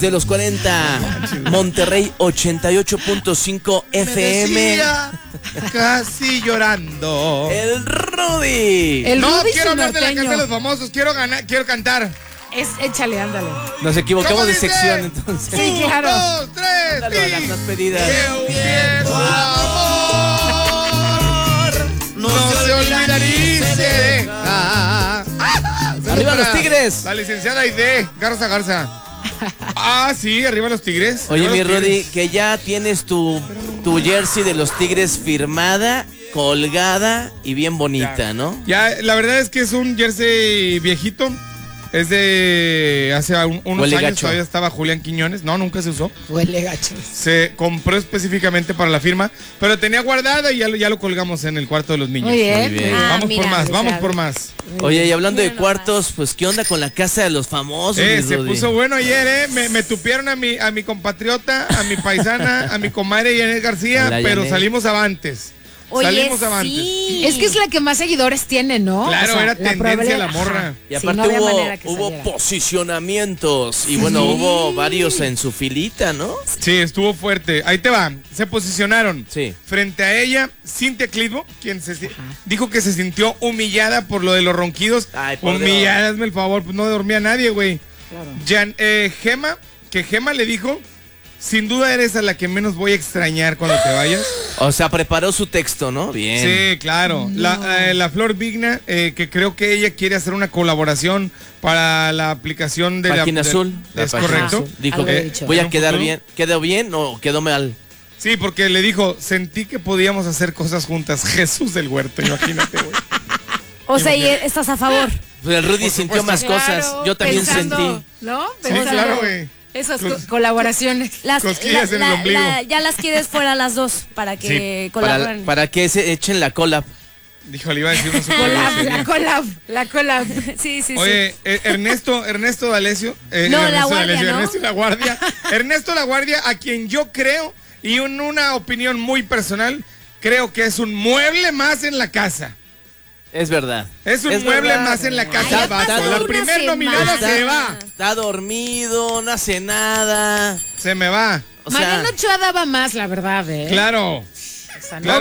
De los 40, Monterrey 88.5 FM. Casi llorando. El Rudy. No quiero hablar de la casa de los famosos, quiero cantar. Échale, ándale. Nos equivocamos ¿Cómo de dice? sección entonces. Sí, claro. 1, 2, 3, Ándalo a las más pedidas. ¡Que hubiera amor! No se olvidaría y se deja. ¡Arriba los Tigres! La licenciada Aide Garza. Ah, sí, arriba los Tigres. Oye, Arriba mi los Rudy, Tigres. que ya tienes tu jersey de los Tigres firmada, colgada y bien bonita, ¿no? Ya, la verdad es que es un jersey viejito. Es de hace unos Huele años, gacho. todavía estaba Julián Quiñones. No, nunca se usó. Huele gacho. Se compró específicamente para la firma, pero tenía guardada y ya lo colgamos en el cuarto de los niños. Muy bien. Muy bien. Vamos mira, por más, o vamos sea, por más. Oye, y hablando de Mira cuartos, pues, ¿qué onda con la casa de los famosos, mi Se Rudy? puso bueno ayer, Me tupieron a mi compatriota, a mi paisana, a mi comadre Yanet García, Hola, pero Yanet. salimos avantes. Oye, Salimos avantes. sí. Es que es la que más seguidores tiene, ¿no? Claro, era tendencia probabilidad- la morra. Ajá. Y Sí, aparte no había manera que hubo saliera. posicionamientos y bueno, hubo varios en su filita, ¿no? Sí, estuvo fuerte. Ahí te va. Se posicionaron. Sí. Frente a ella, Cintia Clitbo, quien dijo que se sintió humillada por lo de los ronquidos. Ay, por Humillada, hazme el favor, pues no dormía nadie, güey. Claro. Gema le dijo, sin duda eres a la que menos voy a extrañar cuando te vayas. O sea, preparó su texto, ¿no? Bien. Sí, claro. La Flor Vigna, que creo que ella quiere hacer una colaboración para la aplicación de Página azul. La ¿Es página correcto? azul. Dijo Algo que he dicho. voy ¿En a un quedar futuro? bien. ¿Quedó bien o quedó mal? Sí, porque le dijo, sentí que podíamos hacer cosas juntas. Jesús del Huerto, imagínate, güey. O sea, ¿y estás a favor? Pues el Rudy Por sintió supuesto. más cosas. Claro, Yo también pensando, sentí. ¿no? Sí, Pensando claro, güey. Esas Cos- colaboraciones. Cosquillas en el ombligo. Ya las quieres fuera las dos para que colaboren. Para que se echen la cola. Dijo, le iba a decir una La collab. Sí, sí, Oye, Ernesto D'Alessio. No, La Ernesto Guardia, D'Alessio, ¿no? Ernesto La Guardia. Ernesto La Guardia, a quien yo creo, y en una opinión muy personal, creo que es un mueble más en la casa. Es verdad. Es un mueble verdad. más en la casa. Ay, ya vato. pasó La una primer nominada semana. se va. Está dormido, no hace nada. Se me va. O sea, Mariano Ochoa daba más, la verdad, ¿eh? Claro. O sea, no Claro.